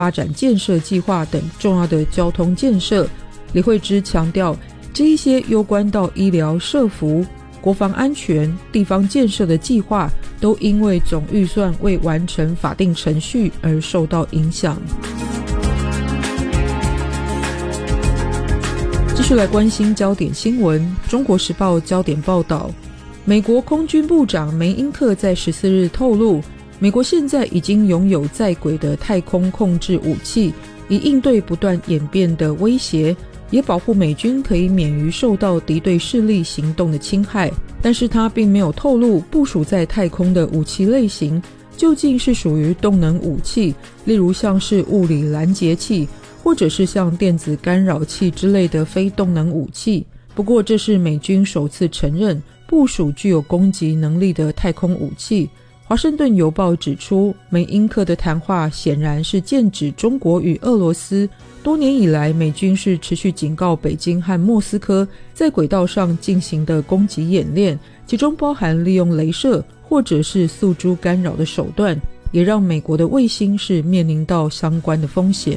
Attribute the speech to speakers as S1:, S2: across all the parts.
S1: 发展建设计划等重要的交通建设。李惠芝强调，这一些攸关到医疗、社福、国防安全、地方建设的计划，都因为总预算未完成法定程序而受到影响。继续来关心焦点新闻。中国时报焦点报道，美国空军部长梅因克在14日透露，美国现在已经拥有在轨的太空控制武器，以应对不断演变的威胁，也保护美军可以免于受到敌对势力行动的侵害。但是他并没有透露部署在太空的武器类型究竟是属于动能武器，例如像是物理拦截器，或者是像电子干扰器之类的非动能武器。不过这是美军首次承认部署具有攻击能力的太空武器。华盛顿邮报指出，梅因克的谈话显然是剑指中国与俄罗斯。多年以来，美军是持续警告北京和莫斯科在轨道上进行的攻击演练，其中包含利用雷射或者是诉诸干扰的手段，也让美国的卫星是面临到相关的风险。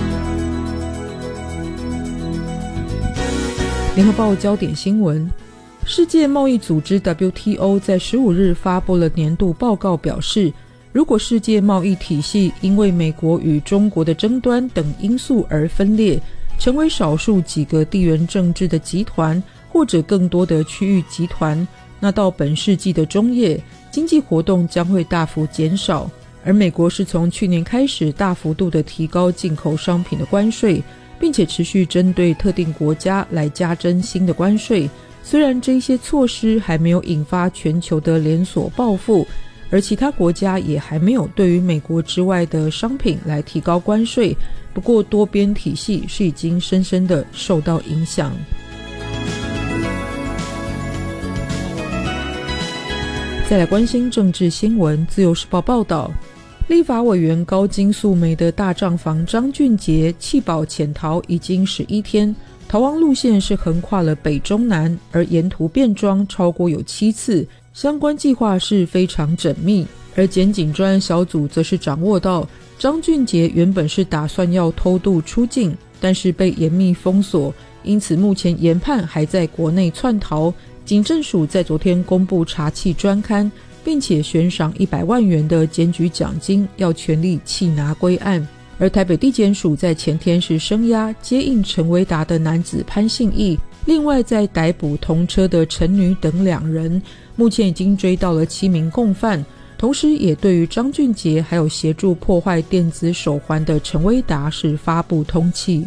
S1: 联合报焦点新闻，世界贸易组织 WTO 在15日发布了年度报告，表示如果世界贸易体系因为美国与中国的争端等因素而分裂，成为少数几个地缘政治的集团或者更多的区域集团，那到本世纪的中叶，经济活动将会大幅减少。而美国是从去年开始大幅度的提高进口商品的关税，并且持续针对特定国家来加征新的关税。虽然这些措施还没有引发全球的连锁报复，而其他国家也还没有对于美国之外的商品来提高关税，不过多边体系是已经深深的受到影响。再来关心政治新闻，自由时报报道，立法委员高金素梅的大账房张俊杰弃保潜逃已经11天，逃亡路线是横跨了北中南，而沿途变装超过有7次，相关计划是非常缜密。而检警专案小组则是掌握到，张俊杰原本是打算要偷渡出境，但是被严密封锁，因此目前研判还在国内窜逃。警政署在昨天公布查缉专刊，并且悬赏100万元的检举奖金，要全力缉拿归案。而台北地检署在前天是声押接应陈维达的男子潘信义，另外在逮捕同车的陈女等2人，目前已经追到了7名共犯，同时也对于张俊杰还有协助破坏电子手环的陈维达是发布通缉。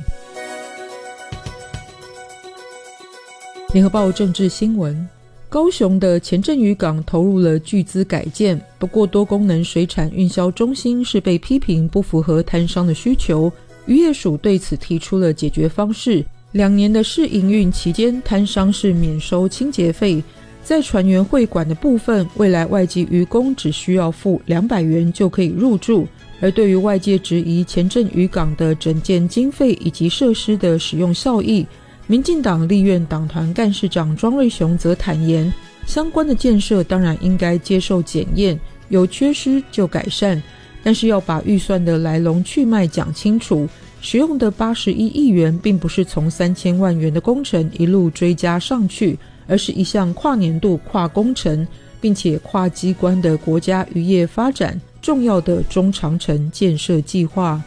S1: 联合报政治新闻，高雄的前镇渔港投入了巨资改建，不过多功能水产运销中心是被批评不符合摊商的需求。渔业署对此提出了解决方式，2年的试营运期间，摊商是免收清洁费。在船员会馆的部分，未来外籍渔工只需要付200元就可以入住。而对于外界质疑前镇渔港的整建经费以及设施的使用效益，民进党立院党团干事长庄瑞雄则坦言，相关的建设当然应该接受检验，有缺失就改善，但是要把预算的来龙去脉讲清楚。使用的81亿元并不是从3000万元的工程一路追加上去，而是一项跨年度跨工程并且跨机关的国家渔业发展重要的中长程建设计划。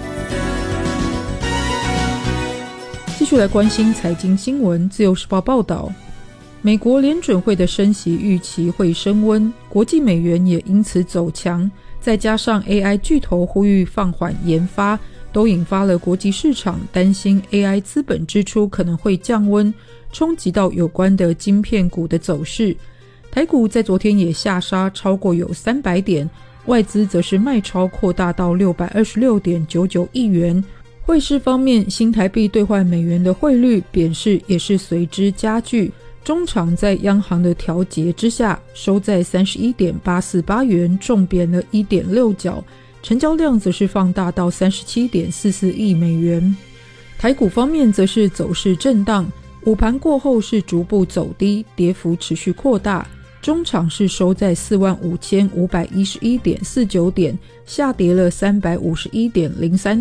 S1: 继续来关心财经新闻，自由时报报道，美国联准会的升息预期会升温，国际美元也因此走强，再加上 AI 巨头呼吁放缓研发，都引发了国际市场担心 AI 资本支出可能会降温，冲击到有关的晶片股的走势。台股在昨天也下杀超过有300点，外资则是卖超扩大到 626.99 亿元。汇市方面，新台币兑换美元的汇率贬势也是随之加剧，中场在央行的调节之下收在 31.848 元，重贬了 1.6 角，成交量则是放大到 37.44 亿美元。台股方面则是走势震荡，午盘过后是逐步走低，跌幅持续扩大。 中场是收在45511.49点，下跌了351.03